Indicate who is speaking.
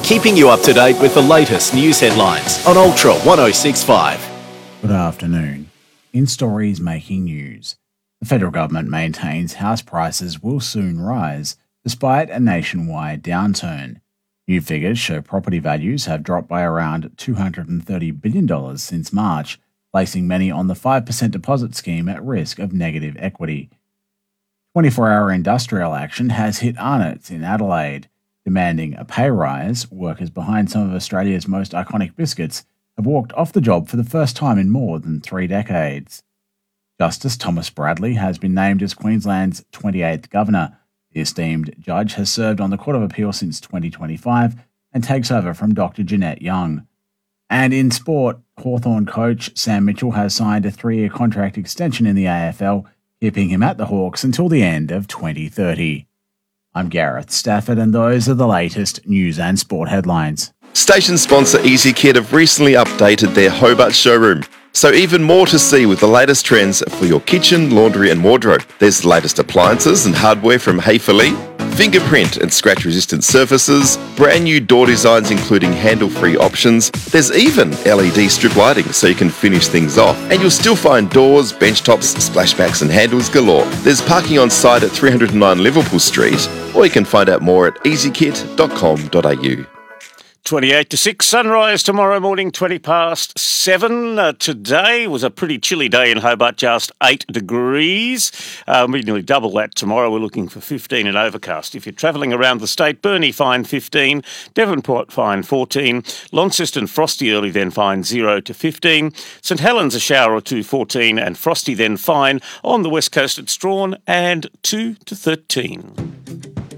Speaker 1: keeping you up to date with the latest news headlines on Ultra 1065.
Speaker 2: Good afternoon. In stories making news, the federal government maintains house prices will soon rise despite a nationwide downturn. New figures show property values have dropped by around $230 billion since March, placing many on the 5% deposit scheme at risk of negative equity. 24-hour industrial action has hit Arnott's in Adelaide. Demanding a pay rise, workers behind some of Australia's most iconic biscuits have walked off the job for the first time in more than 3 decades. Justice Thomas Bradley has been named as Queensland's 28th Governor. The esteemed judge has served on the Court of Appeal since 2025 and takes over from Dr. Jeanette Young. And in sport, Hawthorn coach Sam Mitchell has signed a 3-year contract extension in the AFL, keeping him at the Hawks until the end of 2030. I'm Gareth Stafford, and those are the latest news and sport headlines.
Speaker 3: Station sponsor EasyKit have recently updated their Hobart showroom. So even more to see with the latest trends for your kitchen, laundry and wardrobe. There's the latest appliances and hardware from Hayfully, fingerprint and scratch-resistant surfaces, brand new door designs including handle-free options. There's even LED strip lighting so you can finish things off. And you'll still find doors, bench tops, splashbacks and handles galore. There's parking on site at 309 Liverpool Street, or you can find out more at easykit.com.au.
Speaker 4: 28 to 6, sunrise tomorrow morning, 20 past 7. Today was a pretty chilly day in Hobart, just 8 degrees. We nearly double that tomorrow. We're looking for 15 and overcast. If you're travelling around the state, Burnie fine 15, Devonport fine 14, Launceston frosty early then fine 0 to 15, St Helens a shower or 2 14, and frosty then fine on the west coast at Strawn and 2 to 13.